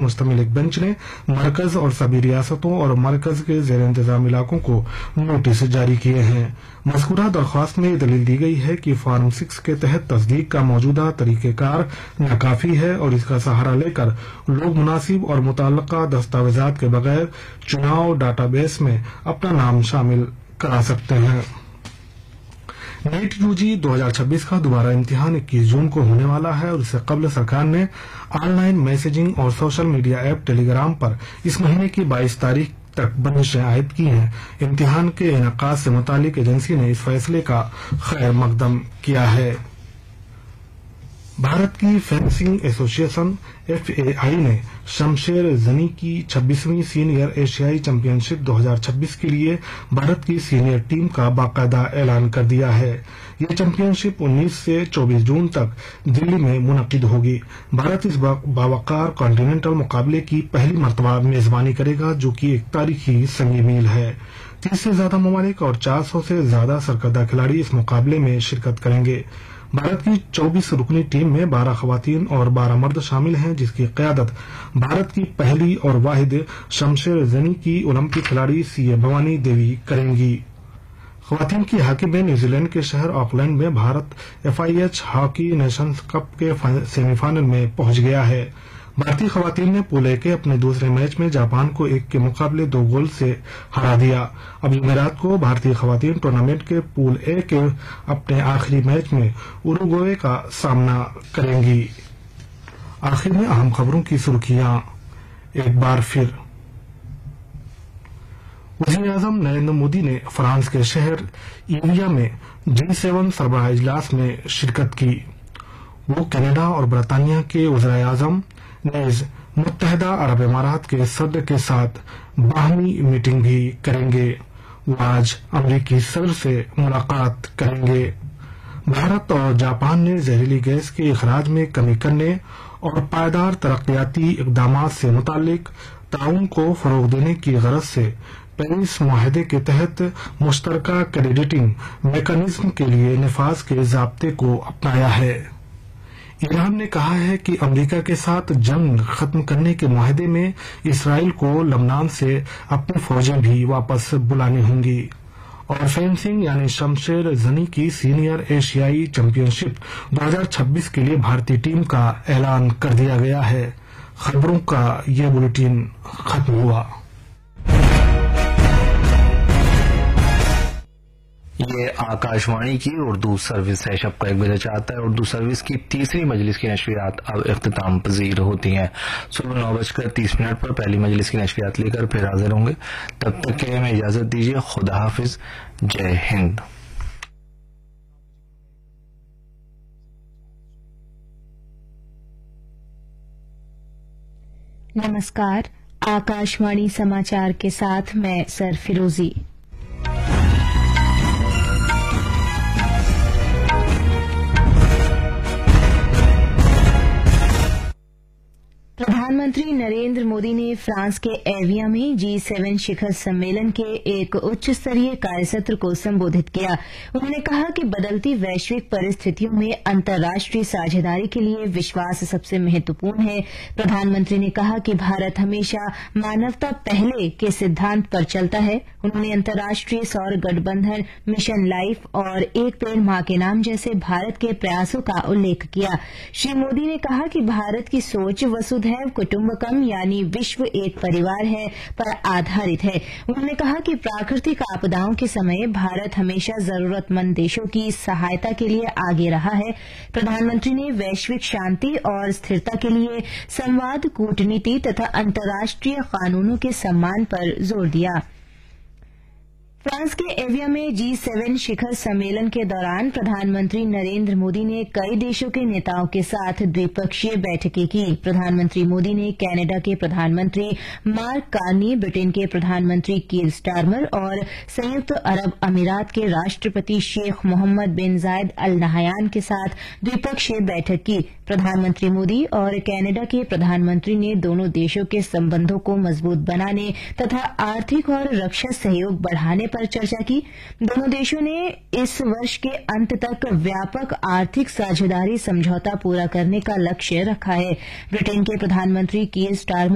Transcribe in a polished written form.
मुश्तमिल एक बेंच ने मरकज और सभी रियासतों और मरकज के जेर इंतजाम इलाकों को नोटिस जारी किए हैं। मज़कूरा दरख्वास्त में दलील दी गई है कि फॉर्म 6 के तहत तस्दीक का मौजूदा तरीक़ेकार नाकाफी है और इसका सहारा लेकर लोग मुनासिब और मुतल्लका दस्तावेजात के बगैर चुनाव डाटाबेस में अपना नाम शामिल करा सकते हैं। नीट यूजी 2026 का दोबारा इम्तिहान 21 जून को होने वाला है और इससे कबल सरकार ने ऑनलाइन मैसेजिंग और सोशल मीडिया ऐप टेलीग्राम पर इस महीने की 22 तारीख तक बंदिशें आयद की हैं। इम्तिहान के इनेकाद से मुतालिक एजेंसी ने इस फैसले का खैर मकदम किया है। भारत की फेंसिंग एसोसिएशन FAI ने शमशेर जनी की 26वीं सीनियर एशियाई चैंपियनशिप 2026 के लिए भारत की सीनियर टीम का बाकायदा ऐलान कर दिया है। ये चैंपियनशिप 19 से 24 जून तक दिल्ली में मुनक्किद होगी। भारत इस बावकार कॉन्टिनेंटल मुकाबले की पहली मर्तबा मेजबानी करेगा, जो कि एक तारीखी संगी मील है। 30 से ज्यादा ममालिक और 400 से ज्यादा सरकर्दा खिलाड़ी इस मुकाबले में शिरकत करेंगे। भारत की 24 रुकनी टीम में 12 खवातीन और 12 मर्द शामिल हैं, जिसकी क़यादत भारत की पहली और वाहिद शमशेर जनी की ओलंपिक खिलाड़ी CA भवानी देवी करेंगी। खवातीन की हॉकी में न्यूजीलैंड के शहर ऑकलैंड में Bharat FIH hockey Nations cup के सेमीफाइनल में पहुंच गया है। भारतीय खवातीन ने पूल A के अपने दूसरे मैच में जापान को 1 के मुकाबले 2 गोल से हरा दिया। अब जुमेरात को भारतीय खवातीन टूर्नामेंट के पूल A के अपने आखिरी मैच में उरुग्वे का सामना करेंगी। आखिर में अहम खबरों की सुर्खियां एक बार फिर। वज़ीर-ए-आज़म नरेंद्र मोदी ने फ्रांस के शहर एवियन में G7 सरबराह इजलास में शिरकत की। वो कनाडा और बरतानिया के वज़ीर-ए-आज़म नेज़ मुत्तहदा अरब अमारात के सदर के साथ बाहमी मीटिंग भी करेंगे। वो आज अमरीकी सदर से मुलाकात करेंगे। भारत और जापान ने जहरीली गैस के इखराज में कमी करने और पायदार तरक्याती इक़दामात से मुताल्लिक ताउन को फरोग देने की गरज से पेरिस मुआहदे के तहत मुश्तरका क्रेडिटिंग मैकेनिज्म के लिए नफाज के ज़ाब्ते को अपनाया है। ईरान ने कहा है कि अमेरिका के साथ जंग खत्म करने के मुआहदे में इसराइल को लबनान से अपनी फौजें भी वापस बुलानी होंगी। और फेंसिंग यानी शमशेर जनी की सीनियर एशियाई चैंपियनशिप 2026 के लिए भारतीय टीम का ऐलान कर दिया गया है। खबरों का ये बुलेटिन खत्म हुआ। ये आकाशवाणी की उर्दू सर्विस है। शब का 1 बजे चाहता है। उर्दू सर्विस की तीसरी मजलिस की नशरियात अब इख्तिताम पजीर होती हैं। सुबह 9:30 पर पहली मजलिस की नशरियात लेकर फिर हाजिर होंगे। तब तक के लिए हमें इजाजत दीजिए। खुदा हाफिज। जय हिंद। नमस्कार, आकाशवाणी समाचार के साथ मैं सरफिरोजी। प्रधानमंत्री नरेंद्र मोदी ने फ्रांस के एवियन में G7 शिखर सम्मेलन के एक उच्च स्तरीय कार्यसत्र को संबोधित किया। उन्होंने कहा कि बदलती वैश्विक परिस्थितियों में अंतर्राष्ट्रीय साझेदारी के लिए विश्वास सबसे महत्वपूर्ण है। प्रधानमंत्री ने कहा कि भारत हमेशा मानवता पहले के सिद्धांत पर चलता है। उन्होंने अंतर्राष्ट्रीय सौर गठबंधन, मिशन लाइफ और एक पेड़ मां के नाम जैसे भारत के प्रयासों का उल्लेख किया। श्री मोदी ने कहा कि भारत की सोच वसुधैव कुटुंबकम यानी विश्व एक परिवार है पर आधारित है। उन्होंने कहा कि प्राकृतिक आपदाओं के समय भारत हमेशा जरूरतमंद देशों की सहायता के लिए आगे रहा है। प्रधानमंत्री ने वैश्विक शांति और स्थिरता के लिए संवाद, कूटनीति तथा अंतर्राष्ट्रीय कानूनों के सम्मान पर जोर दिया। फ्रांस के एवियन में G7 शिखर सम्मेलन के दौरान प्रधानमंत्री नरेंद्र मोदी ने कई देशों के नेताओं के साथ द्विपक्षीय बैठकें की। प्रधानमंत्री मोदी ने कनाडा के प्रधानमंत्री मार्क कार्नी, ब्रिटेन के प्रधानमंत्री कीर स्टारमर और संयुक्त अरब अमीरात के राष्ट्रपति शेख मोहम्मद बिन जायद अल नहयान के साथ द्विपक्षीय बैठक की। प्रधानमंत्री मोदी और कनाडा के प्रधानमंत्री ने दोनों देशों के संबंधों को मजबूत बनाने तथा आर्थिक और रक्षा सहयोग बढ़ाने पर चर्चा की। दोनों देशों ने इस वर्ष के अंत तक व्यापक आर्थिक साझेदारी समझौता पूरा करने का लक्ष्य रखा है। ब्रिटेन के प्रधानमंत्री कीर स्टारमर